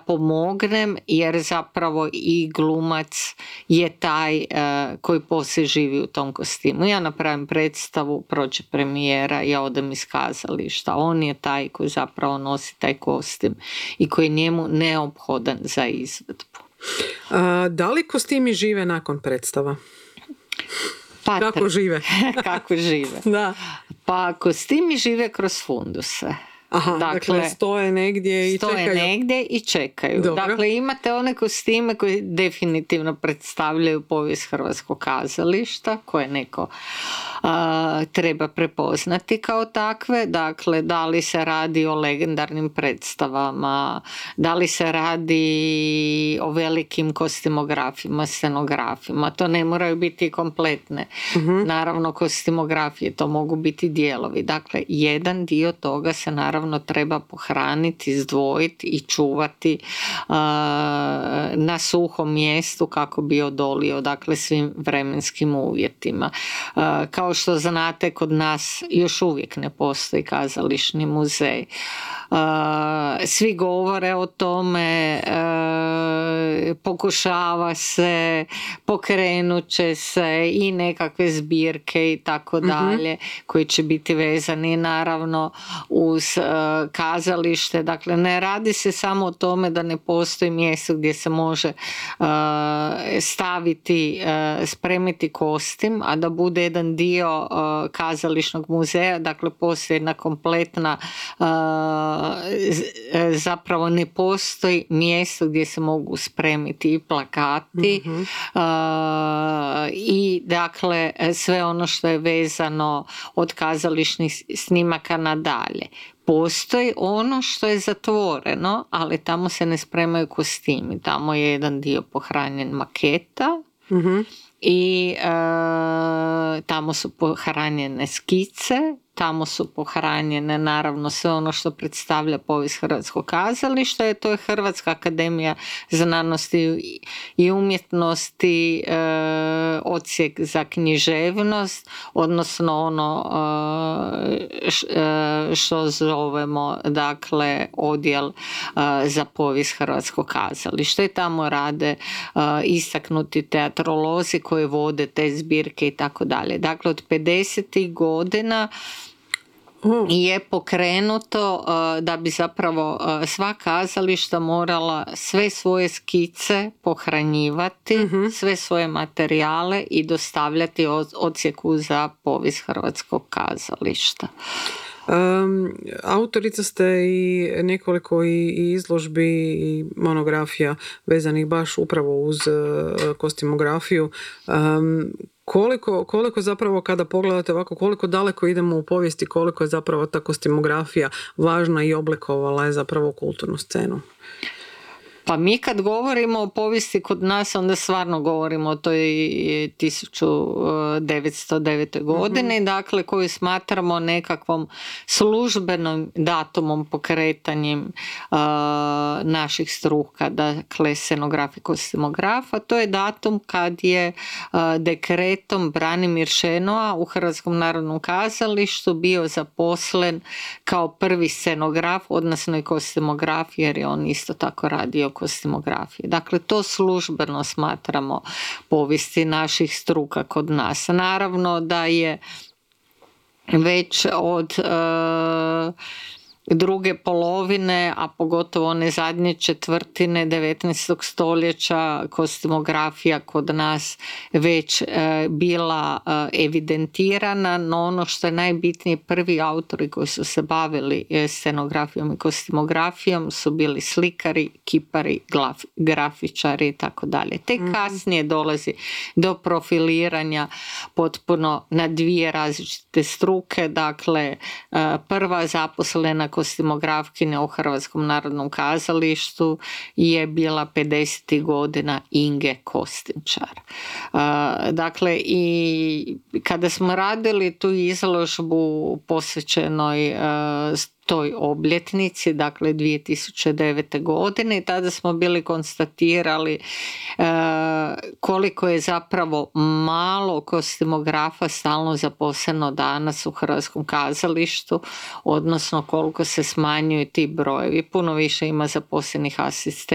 pomognem, jer zapravo i glumac je taj koji poslije živi u tom kostimu. Ja napravim predstavu, prođe premijera, ja odem iz kazališta. On je taj koji zapravo nosi taj kostim i koji je njemu neophodan za izvedbu. Da li kostimi žive nakon predstava? Pa, kako žive? Kako žive? Da. Pa kostimi žive kroz funduse. Aha, dakle stoje negdje i čekaju. Stoje negdje i čekaju. Dobro. Dakle, imate one kostime koji definitivno predstavljaju povijest hrvatskog kazališta, koje neko treba prepoznati kao takve. Dakle, da li se radi o legendarnim predstavama, da li se radi o velikim kostimografima, scenografima. To ne moraju biti kompletne. Naravno, kostimografije, to mogu biti dijelovi. Dakle, jedan dio toga se naravno treba pohraniti, izdvojiti i čuvati na suhom mjestu kako bi odolio, dakle, svim vremenskim uvjetima. Kao što znate, kod nas još uvijek ne postoji kazališni muzej. Svi govore o tome, pokušava se, pokrenut će se i nekakve zbirke i tako dalje, koji će biti vezani naravno uz kazalište. Dakle, ne radi se samo o tome da ne postoji mjesto gdje se može staviti, spremiti kostim, a da bude jedan dio kazališnog muzeja. Dakle, postoji jedna kompletna, zapravo ne postoji mjesto gdje se mogu spremiti i plakati i dakle sve ono što je vezano od kazališnih snimaka nadalje. Postoji ono što je zatvoreno, ali tamo se ne spremaju kostimi. Tamo je jedan dio pohranjen maketa i tamo su pohranjene skice, tamo su pohranjene naravno sve ono što predstavlja povijest hrvatskog kazališta. To je Hrvatska akademija znanosti i umjetnosti, odsjek za književnost, odnosno ono što zovemo dakle odjel za povijest hrvatskog kazališta. I tamo rade istaknuti teatrolozi koji vode te zbirke i tako dalje. Dakle, od 50. godina je pokrenuto da bi zapravo sva kazališta morala sve svoje skice pohranjivati, sve svoje materijale i dostavljati odsjeku za povijest hrvatskog kazališta. Autorica ste i nekoliko i izložbi i monografija vezanih baš upravo uz kostimografiju. Koliko zapravo kada pogledate ovako, koliko daleko idemo u povijesti, koliko je zapravo ta kostimografija važna i oblikovala je zapravo kulturnu scenu? Pa mi kad govorimo o povijesti kod nas, onda stvarno govorimo o toj 1909. godini, dakle koju smatramo nekakvom službenom datumom pokretanjem naših struka, dakle scenograf i kostimografa. To je datum kad je dekretom Branimir Šenoa u Hrvatskom narodnom kazalištu bio zaposlen kao prvi scenograf, odnosno i kostimograf, jer je on isto tako radio kostimografije. Dakle, to službeno smatramo povijesti naših struka kod nas. Naravno da je već od druge polovine, a pogotovo one zadnje četvrtine 19. stoljeća kostimografija kod nas već bila evidentirana, no ono što je najbitnije, prvi autori koji su se bavili scenografijom i kostimografijom su bili slikari, kipari, grafičari i tako dalje. Tek kasnije dolazi do profiliranja potpuno na dvije različite struke. Dakle, prva zaposlena kostimografkinja u Hrvatskom narodnom kazalištu je bila 50. godina Inge Kostinčar. Dakle, i kada smo radili tu izložbu posvećenoj toj obljetnici, dakle 2009. godine, i tada smo bili konstatirali koliko je zapravo malo kostimografa stalno zaposleno danas u Hrvatskom kazalištu, odnosno koliko se smanjuju ti brojevi. Puno više ima zaposlenih asistenata